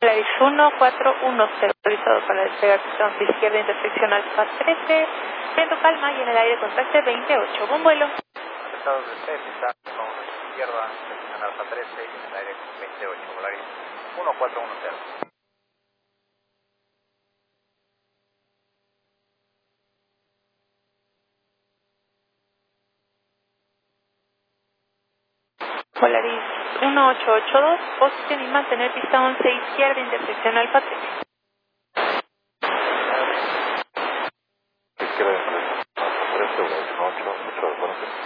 Polaris 1410, autorizado para despegar pista 11 izquierda, intersección Alfa 13, viento calma y en el aire contacte 28, buen vuelo. Estados de C, pista con izquierda, intersección Alfa 13 y en el aire 28, Polaris 1410. Polaris 1882, posición y mantener pista 11 izquierda, intersección Alfa 13.